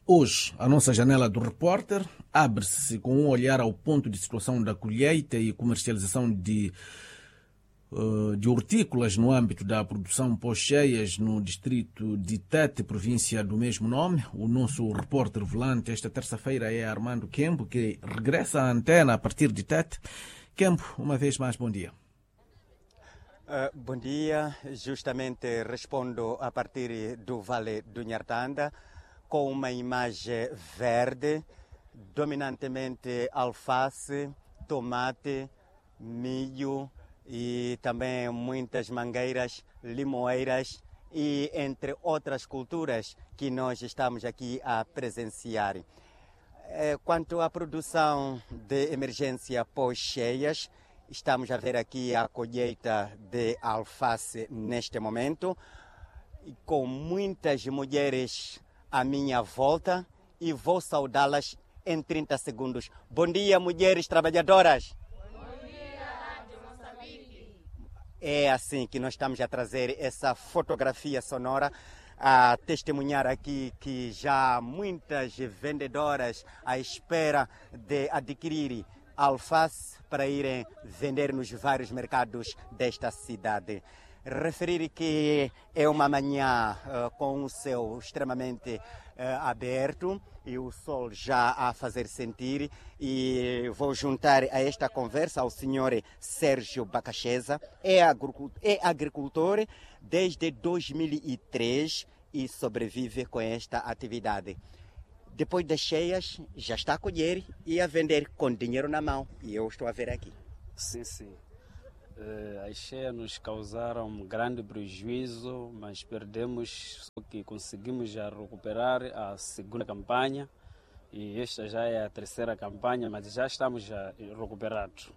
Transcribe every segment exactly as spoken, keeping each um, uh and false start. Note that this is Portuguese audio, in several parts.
Hoje, a nossa janela do repórter abre-se com um olhar ao ponto de situação da colheita e comercialização de, uh, de hortícolas no âmbito da produção pós-cheias no distrito de Tete, província do mesmo nome. O nosso repórter volante esta terça-feira é Armando Kembo, que regressa à antena a partir de Tete. Kembo, uma vez mais, bom dia. Uh, bom dia, justamente respondo a partir do Vale do Nhartanda, com uma imagem verde, dominantemente alface, tomate, milho e também muitas mangueiras, limoeiras e entre outras culturas que nós estamos aqui a presenciar. Quanto à produção de emergência pós-cheias, estamos a ver aqui a colheita de alface neste momento, com muitas mulheres à minha volta e vou saudá-las em trinta segundos. Bom dia, mulheres trabalhadoras. Bom dia, Rádio Moçambique. É assim que nós estamos a trazer essa fotografia sonora, a testemunhar aqui que já há muitas vendedoras à espera de adquirir alface para irem vender nos vários mercados desta cidade. Referir que é uma manhã uh, com o céu extremamente uh, aberto e o sol já a fazer sentir, e vou juntar a esta conversa ao senhor Sérgio Bacacheza, é agricultor, é agricultor desde dois mil e três e sobrevive com esta atividade. Depois das cheias já está a colher e a vender com dinheiro na mão, e eu estou a ver aqui. Sim, sim. As cheias nos causaram um grande prejuízo, mas perdemos, só que conseguimos já recuperar a segunda campanha, e esta já é a terceira campanha, mas já estamos já recuperados.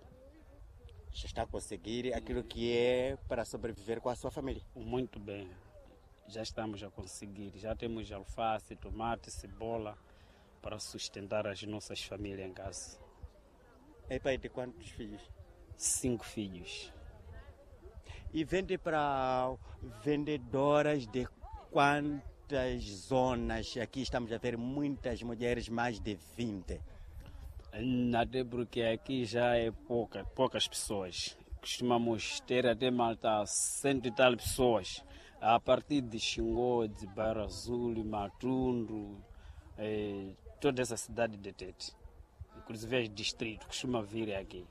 Já está a conseguir aquilo que é para sobreviver com a sua família? Muito bem, já estamos a conseguir, já temos alface, tomate, cebola para sustentar as nossas famílias em casa. É pai de quantos filhos? Cinco filhos. E vende para vendedoras de quantas zonas? Aqui estamos a ver muitas mulheres, mais de vinte. Até porque aqui já é pouca, poucas pessoas. Costumamos ter até Malta cento e tal pessoas. A partir de Xingó, de Bairro Azul, Matundo, eh, toda essa cidade de Tete. Inclusive os distritos costumam vir aqui.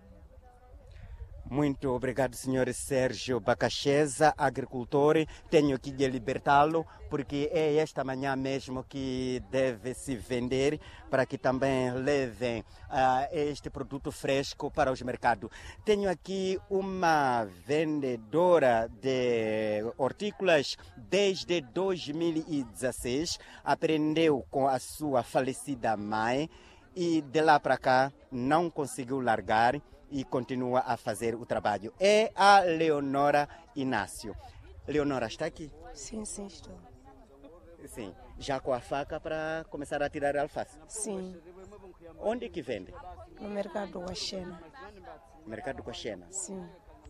Muito obrigado, senhor Sérgio Bacacheza, agricultor. Tenho que libertá-lo, porque é esta manhã mesmo que deve se vender, para que também levem uh, este produto fresco para os mercados. Tenho aqui uma vendedora de hortícolas desde dois mil e dezesseis, aprendeu com a sua falecida mãe e de lá para cá não conseguiu largar e continua a fazer o trabalho. É a Leonora Inácio. Leonora, está aqui? Sim, sim, estou. Sim. Já com a faca para começar a tirar a alface? Sim. Onde que vende? No mercado Guaxena. Mercado Guaxena? Sim.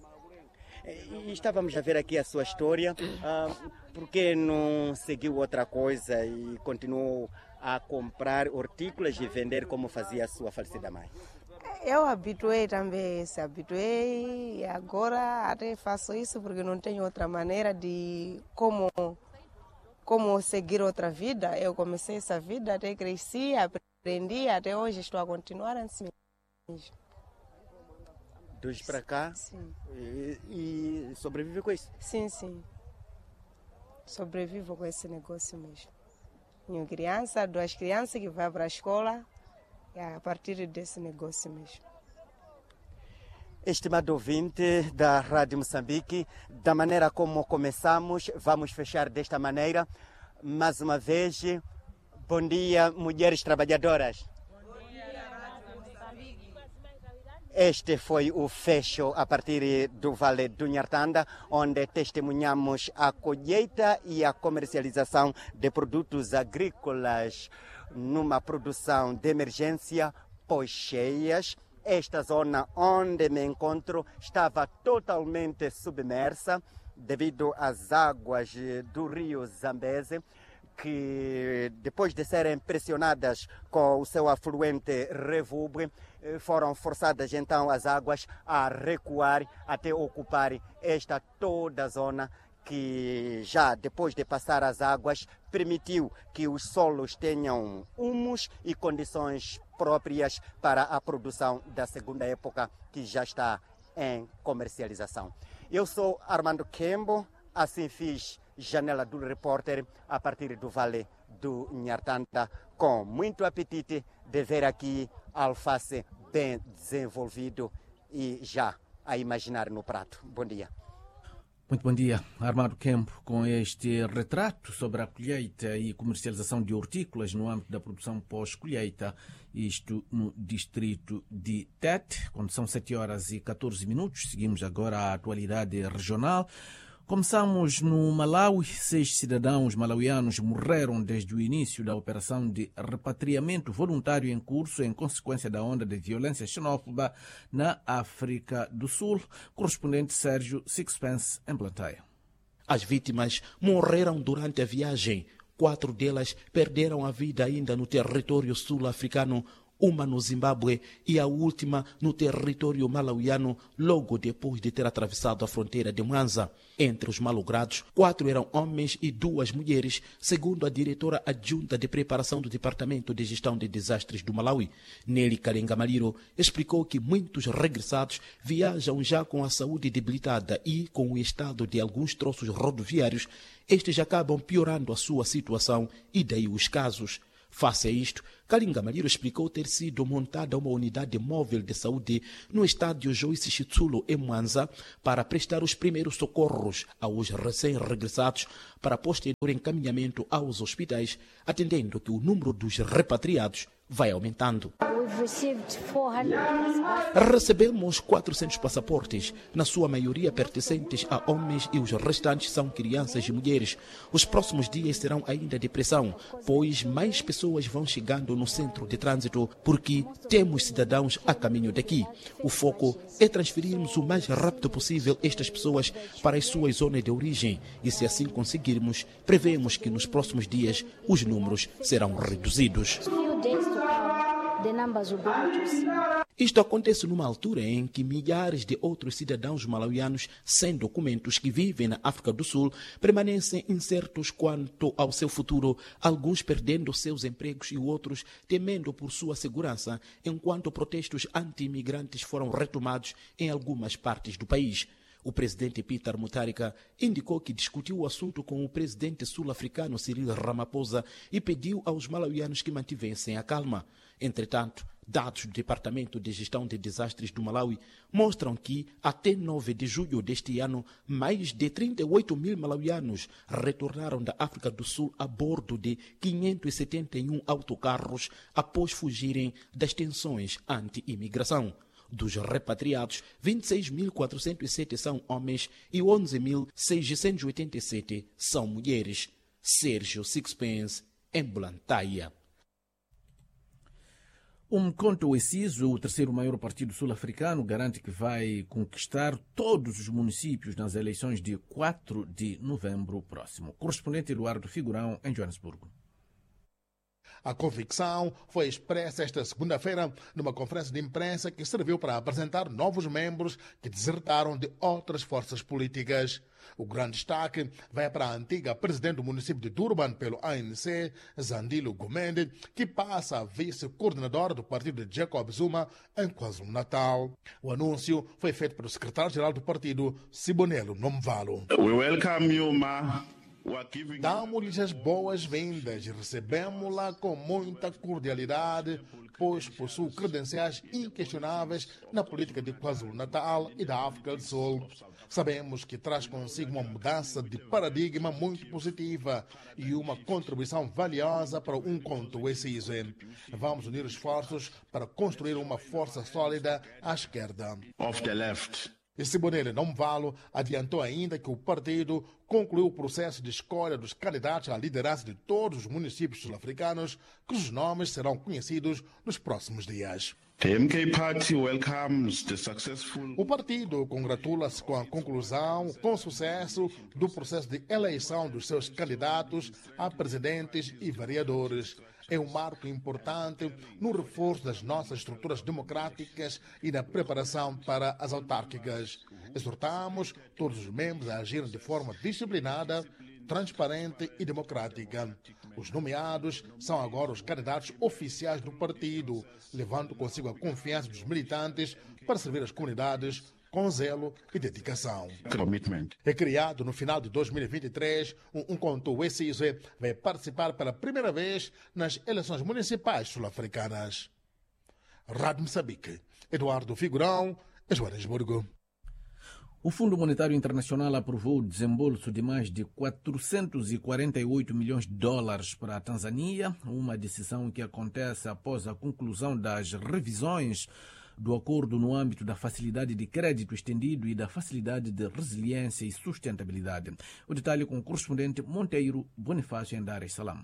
E estávamos a ver aqui a sua história. Ah, por que não seguiu outra coisa e continuou a comprar hortícolas e vender como fazia a sua falecida mãe? Eu habituei também, se habituei e agora até faço isso porque não tenho outra maneira de como, como seguir outra vida. Eu comecei essa vida, até cresci, aprendi, até hoje estou a continuar assim mesmo. Dois para cá? Sim. E, e sobrevive com isso? Sim, sim. Sobrevivo com esse negócio mesmo. Tenho criança, duas crianças que vão para a escola. É a partir desse negócio mesmo. Estimado ouvinte da Rádio Moçambique, da maneira como começamos, vamos fechar desta maneira. Mais uma vez, bom dia, mulheres trabalhadoras. Bom dia, Rádio Moçambique. Este foi o fecho a partir do Vale do Nhartanda, onde testemunhamos a colheita e a comercialização de produtos agrícolas numa produção de emergência pós-cheias. Esta zona onde me encontro estava totalmente submersa devido às águas do rio Zambeze, que, depois de serem pressionadas com o seu afluente Revubre, foram forçadas então as águas a recuar até ocupar esta toda a zona que já depois de passar as águas permitiu que os solos tenham humus e condições próprias para a produção da segunda época que já está em comercialização. Eu sou Armando Kembo, assim fiz Janela do Repórter a partir do Vale do Nhartanda, com muito apetite de ver aqui alface bem desenvolvido e já a imaginar no prato. Bom dia. Muito bom dia, Armando Kempo, com este retrato sobre a colheita e comercialização de hortícolas no âmbito da produção pós-colheita, isto no distrito de Tete, quando são sete horas e catorze minutos. Seguimos agora a atualidade regional. Começamos no Malawi. Seis cidadãos malauianos morreram desde o início da operação de repatriamento voluntário em curso em consequência da onda de violência xenófoba na África do Sul. Correspondente Sérgio Sixpence, em Blantyre. As vítimas morreram durante a viagem. Quatro delas perderam a vida ainda no território sul-africano, uma no Zimbábue e a última no território malauiano, logo depois de ter atravessado a fronteira de Mwanza. Entre os malogrados, quatro eram homens e duas mulheres, segundo a diretora adjunta de preparação do Departamento de Gestão de Desastres do Malawi. Nelly Kalengamaliro explicou que muitos regressados viajam já com a saúde debilitada e, com o estado de alguns troços rodoviários, estes acabam piorando a sua situação e daí os casos. Face a isto, Kalengamaliro explicou ter sido montada uma unidade móvel de saúde no estádio Joyce Chitsulo, em Mwanza, para prestar os primeiros socorros aos recém-regressados para posterior encaminhamento aos hospitais, atendendo que o número dos repatriados vai aumentando. Recebemos quatrocentos passaportes, na sua maioria pertencentes a homens e os restantes são crianças e mulheres. Os próximos dias serão ainda de pressão, pois mais pessoas vão chegando no centro de trânsito, porque temos cidadãos a caminho daqui. O foco é transferirmos o mais rápido possível estas pessoas para as suas zonas de origem e, se assim conseguirmos, prevemos que nos próximos dias os números serão reduzidos. Isto acontece numa altura em que milhares de outros cidadãos malauianos sem documentos que vivem na África do Sul permanecem incertos quanto ao seu futuro, alguns perdendo seus empregos e outros temendo por sua segurança, enquanto protestos anti-imigrantes foram retomados em algumas partes do país. O presidente Peter Mutharika indicou que discutiu o assunto com o presidente sul-africano Cyril Ramaphosa e pediu aos malauianos que mantivessem a calma. Entretanto, dados do Departamento de Gestão de Desastres do Malawi mostram que, até nove de julho deste ano, mais de trinta e oito mil malauianos retornaram da África do Sul a bordo de quinhentos e setenta e um autocarros após fugirem das tensões anti-imigração. Dos repatriados, vinte e seis mil quatrocentos e sete são homens e onze mil seiscentos e oitenta e sete são mulheres. Sérgio Sixpence, em Blantyre. Um Conto Eciso, o terceiro maior partido sul-africano, garante que vai conquistar todos os municípios nas eleições de quatro de novembro próximo. Correspondente Eduardo Figurão, em Joanesburgo. A convicção foi expressa esta segunda-feira numa conferência de imprensa que serviu para apresentar novos membros que desertaram de outras forças políticas. O grande destaque vai para a antiga presidente do município de Durban pelo A N C, Zandile Gumede, que passa a vice-coordenadora do partido de Jacob Zuma em KwaZulu-Natal. O anúncio foi feito pelo secretário-geral do partido, Sibonelo Nomvalo. We welcome you, Ma. Damos-lhes as boas-vindas e recebemos-la com muita cordialidade, pois possui credenciais inquestionáveis na política de KwaZulu-Natal e da África do Sul. Sabemos que traz consigo uma mudança de paradigma muito positiva e uma contribuição valiosa para um Conto Eciso. Vamos unir esforços para construir uma força sólida à esquerda. Of the left. E Sibonele Nomvalo adiantou ainda que o partido concluiu o processo de escolha dos candidatos à liderança de todos os municípios sul-africanos, cujos nomes serão conhecidos nos próximos dias. The M K Party welcomes the successful... O partido congratula-se com a conclusão, com sucesso, do processo de eleição dos seus candidatos a presidentes e vereadores. É um marco importante no reforço das nossas estruturas democráticas e na preparação para as autárquicas. Exortamos todos os membros a agirem de forma disciplinada, transparente e democrática. Os nomeados são agora os candidatos oficiais do partido, levando consigo a confiança dos militantes para servir as comunidades com zelo e dedicação. commitment. É criado no final de dois mil e vinte e três, um, um conto o S I S vai participar pela primeira vez nas eleições municipais sul-africanas. Rádio Moçambique, Eduardo Figurão, Joanesburgo. O Fundo Monetário Internacional aprovou o desembolso de mais de quatrocentos e quarenta e oito milhões de dólares para a Tanzânia, uma decisão que acontece após a conclusão das revisões do acordo no âmbito da facilidade de crédito estendido e da facilidade de resiliência e sustentabilidade. O detalhe com o correspondente Monteiro Bonifácio em Dar es Salaam.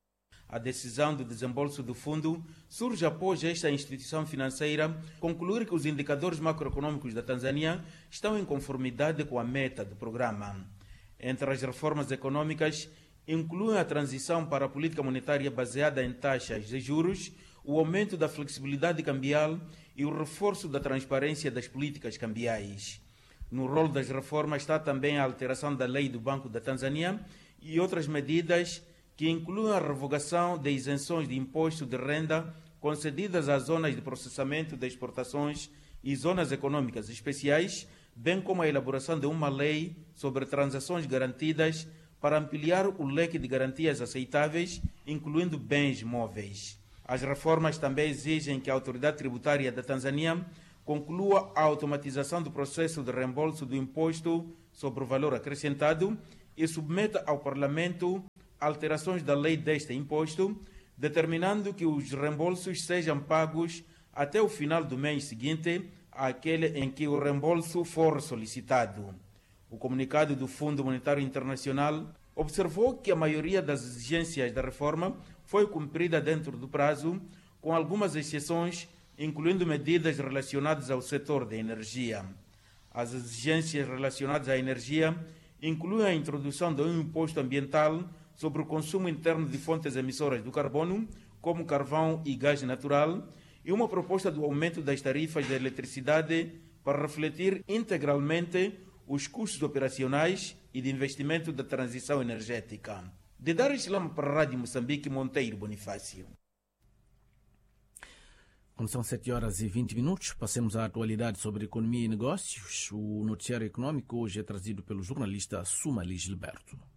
A decisão do desembolso do fundo surge após esta instituição financeira concluir que os indicadores macroeconômicos da Tanzânia estão em conformidade com a meta do programa. Entre as reformas econômicas, incluem a transição para a política monetária baseada em taxas de juros, o aumento da flexibilidade cambial e o reforço da transparência das políticas cambiais. No rol das reformas está também a alteração da lei do Banco da Tanzânia e outras medidas que incluem a revogação de isenções de imposto de renda concedidas às zonas de processamento de exportações e zonas econômicas especiais, bem como a elaboração de uma lei sobre transações garantidas para ampliar o leque de garantias aceitáveis, incluindo bens móveis. As reformas também exigem que a autoridade tributária da Tanzânia conclua a automatização do processo de reembolso do imposto sobre o valor acrescentado e submeta ao Parlamento alterações da lei deste imposto, determinando que os reembolsos sejam pagos até o final do mês seguinte àquele em que o reembolso for solicitado. O comunicado do Fundo Monetário Internacional observou que a maioria das exigências da reforma foi cumprida dentro do prazo, com algumas exceções, incluindo medidas relacionadas ao setor da energia. As exigências relacionadas à energia incluem a introdução de um imposto ambiental sobre o consumo interno de fontes emissoras do carbono, como carvão e gás natural, e uma proposta do aumento das tarifas de eletricidade para refletir integralmente os custos operacionais e de investimento da transição energética. De Dar es Salaam para a Rádio Moçambique, Monteiro Bonifácio. Quando são sete horas e vinte minutos, passemos à atualidade sobre economia e negócios. O noticiário econômico hoje é trazido pelo jornalista Sumali Gilberto.